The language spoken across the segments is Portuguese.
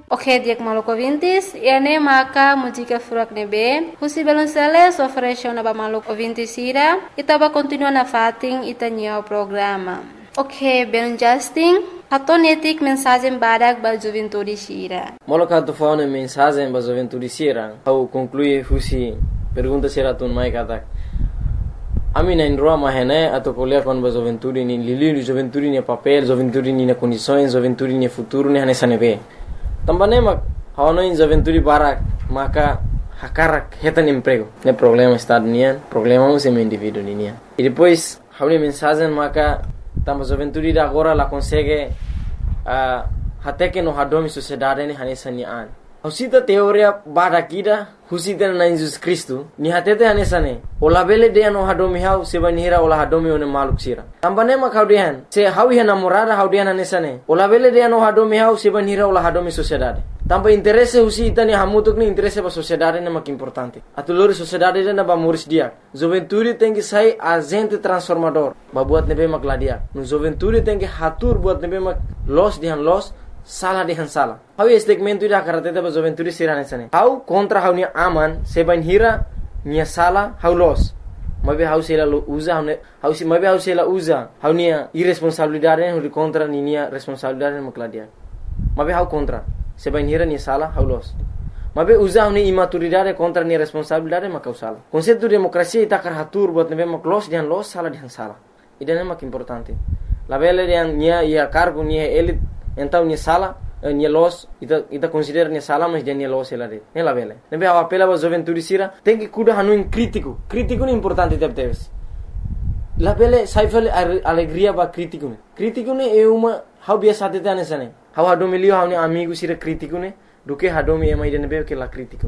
Ok, diak maluco vintis, ene maka música furak nebe, husi belonceles oferece na ba maluco vintis ira, itaba continua na fating itanyo programa. Ok, belon Justin, hatonetik mensagem badak ba juventude sira. Moloka tu faune mensagem ba juventude sira, au conclui husi pergunta sira tun mai katak. Ami na indroa mahene atau kuliah kon ba juventude ni lili juventude ni papel, juventude ni na condições, juventude ni futuro ni hanesa nebe. Tambane mak hawano in juventude barak maka hakarak hetan emprego. Ne problema estado nian, problema um sem indivíduo nian. E depois hawni mensagem maka tamba juventude da agora la consegue até que no hadomi sociedade ni hanesa ni an. Husita teoria bada kida husita na Jesus Cristo ni hatete hanesa ne. Ola bele de no hadomi hau seba nihira ola hadomi one maluk sira. Tambane mak haudian se hawi namorada haudian hanesa ne. Ola bele de no hadomi hau seba nihira ola hadomi sociedade. Tampa interesse husita ni hamutuk ni interesse ba sociedade na mak importante. Atulori sociedade na ba moris dia. Juventude tem que sai agente transformador. Ba buat nebe mak ladia. No juventude tem que hatur buat nebe mak los dihan los salah dihan salah. Hau segmento ida karateta ba juventude sirane sane. Hau kontra hau ni aman seban hira ni salah hau los. Mabe hau sela usa hau si mabe hau sela usa hau ni irresponsabilidade hau kontra ni responsabilidade mak ladia. Mabe hau kontra seban hira ni salah hau los. Mabe usa hau ni imaturidade kontra ni responsabilidade mak salah. Konsepto demokrasia ita karatur buat nebe mak los dihan los salah dihan salah. Ida mak importante. La bele dihan nia ia cargo ni elit então ni sala ni los ita considera ni sala mas dia ni los ela de ela bele nebe a apela ba juventude sira tem que cuidar hanu crítico ni importante teves la bele saifel alegria ba crítico ne é uma how biasa tete anesane how hadomi lio how ni amigo sira crítico ne do que hadomi é mais de nebe que la crítico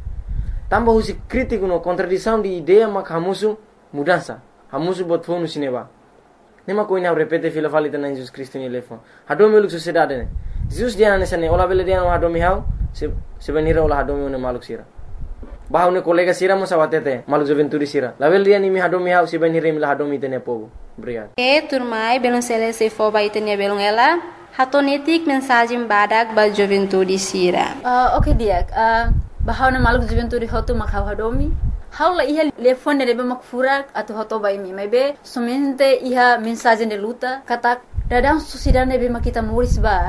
tamba husi crítico no contradição de ideia mak hamusu mudança hamusu bot fonu sineba nema koina repete fila falita na Jesus Cristo ni lefon hadomi luk sociedade ne Jesus dia na sane ola bele dia no hadomi hau se benira ola hadomi ne maluk sira bahau ne kolega sira mo sawatete maluk juventude sira la bele dia ni mi hadomi hau se benira mi la hadomi tene pogo obrigado turmai belon sele se fo ba itenia belon ela hatonetik mensagem badak ba juventude sira. Ok dia bahau na maluk juventude hotu makau hadomi haula iha telefone nebe mak furak atau hoto bai mi maybe somente iha mensagem de luta kata dadang sociedade nebe mak kita muris ba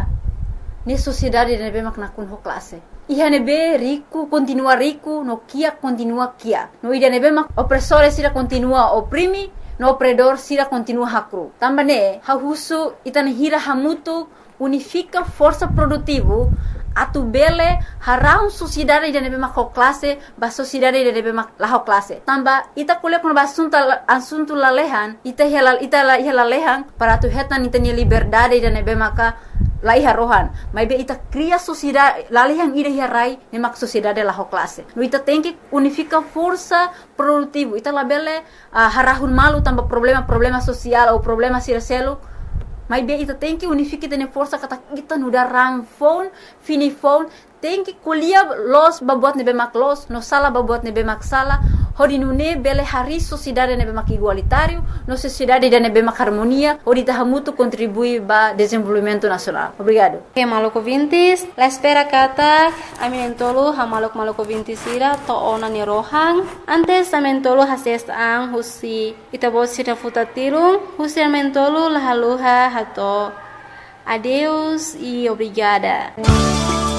ni sociedade nebe mak nakun ho classe iha nebe rico continua rico no kia continua kia no ida nebe mak opressore sira continua oprimi no opredor sira continua hakru tambane hahusu itane hira hamutu unifica força produtivo atu bele harau sociedade de nebe mak classe ba sociedade de nebe mak la classe tamba ita kuliah kun asunto lalehan ita lalehan para tu hetan ita ni liberdade de nebe maka la iha rohan mai be ita cria sociedade lalehan ida hirai ne mak sociedade la classe no ita tem que unifica força produtivo ita la bele harahun malu tamba problema social ou problema siraselo mas bem, ita tem que unificar tene força kata kita nuda ramfon, finifon, tem que colher los babuat nebe mak los, no sala babuat nebe mak sala, hodi nune bele hari sociedade nebe mak igualitário, no sociedade de nebe mak harmonia, hodi tahamutu contribui ba desenvolvimento nacional. Obrigado. Ok, maluco vintis, la espera kata, aminentolo ha maluco vintis ira to ona ni rohang, antes amentolo hases ang husi itabos sira futatirung, husi amentolo lahaluha hato. Adeus e obrigada.